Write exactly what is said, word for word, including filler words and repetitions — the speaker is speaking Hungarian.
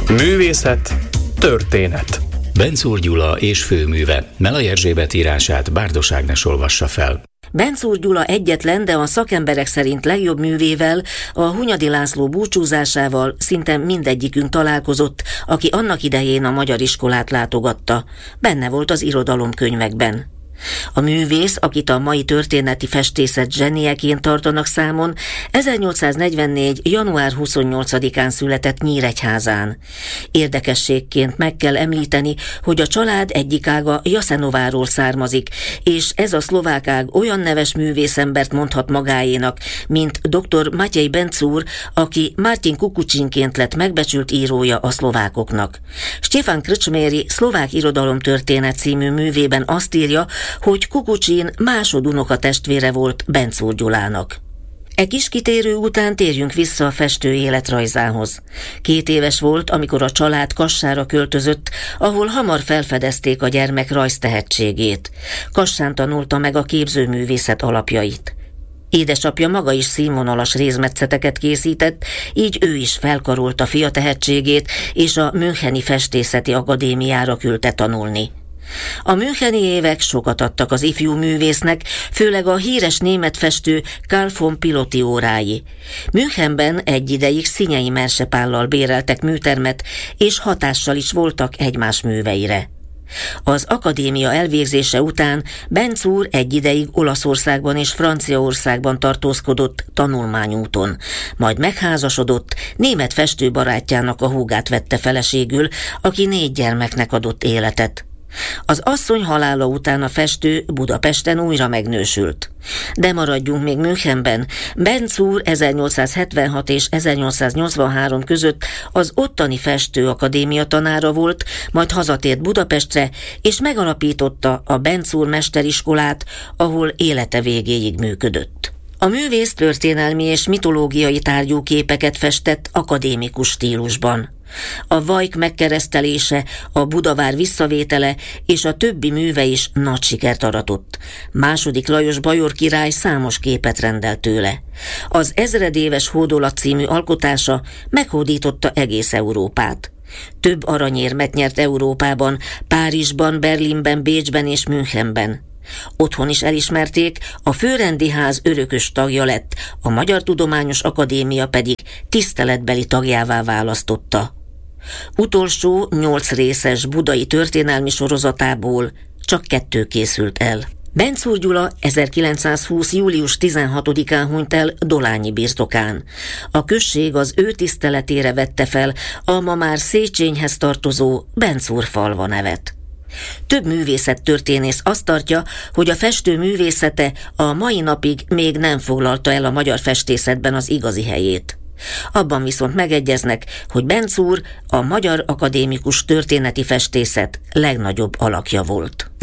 Művészet, történet. Bencúr Gyula és főműve. Mella Erzsébet írását Bárdos Ágnes olvassa fel. Bencúr Gyula egyetlen, de a szakemberek szerint legjobb művével, a Hunyadi László búcsúzásával szinte mindegyikünk találkozott, aki annak idején a magyar iskolát látogatta. Benne volt az irodalomkönyvekben. A művész, akit a mai történeti festészet zsenieként tartanak számon, ezernyolcszáznegyvennégy. január huszonnyolcadikán született Nyíregyházán. Érdekességként meg kell említeni, hogy a család egyik ága Jasenováról származik, és ez a szlovák ág olyan neves művészembert mondhat magáénak, mint dr. Matyej Bencúr, aki Martin Kukuczynként lett megbecsült írója a szlovákoknak. Stefan Krčméry Szlovák irodalomtörténet című művében azt írja, hogy Kukuczyn másodunoka testvére volt Bencúr Gyulának. E kis kitérő után térjünk vissza a festő életrajzához. Két éves volt, amikor a család Kassára költözött, ahol hamar felfedezték a gyermek rajztehetségét. Kassán tanulta meg a képzőművészet alapjait. Édesapja maga is színvonalas rézmetszeteket készített, így ő is felkarolta fia tehetségét, és a Müncheni Festészeti Akadémiára küldte tanulni. A müncheni évek sokat adtak az ifjú művésznek, főleg a híres német festő Karl von Piloty órái. Münchenben egy ideig Szinyei Mersepállal béreltek műtermet, és hatással is voltak egymás műveire. Az akadémia elvégzése után Bencúr egy ideig Olaszországban és Franciaországban tartózkodott tanulmányúton, majd megházasodott, német festő barátjának a húgát vette feleségül, aki négy gyermeknek adott életet. Az asszony halála után a festő Budapesten újra megnősült. De maradjunk még Münchenben. Bencúr ezernyolcszázhetvenhat és ezernyolcszáznyolcvanhárom között az ottani festőakadémia tanára volt, majd hazatért Budapestre, és megalapította a Bencúr mesteriskolát, ahol élete végéig működött. A művész történelmi és mitológiai tárgyú képeket festett akadémikus stílusban. A vajk megkeresztelése, a Budavár visszavétele és a többi műve is nagy sikert aratott. Második Lajos bajor király számos képet rendelt tőle. Az Ezredéves hódolat című alkotása meghódította egész Európát. Több aranyérmet nyert Európában, Párizsban, Berlinben, Bécsben és Münchenben. Otthon is elismerték, a főrendi ház örökös tagja lett, a Magyar Tudományos Akadémia pedig tiszteletbeli tagjává választotta. Utolsó nyolc részes budai történelmi sorozatából csak kettő készült el. Bencúr Gyula ezerkilencszázhúsz. július tizenhatodikán hunyt el Dolányi birtokán. A község az ő tiszteletére vette fel a ma már Széchenyhez tartozó Bencúr falva nevet. Több művészettörténész azt tartja, hogy a festő művészete a mai napig még nem foglalta el a magyar festészetben az igazi helyét. Abban viszont megegyeznek, hogy Bencúr a magyar akadémikus történeti festészet legnagyobb alakja volt.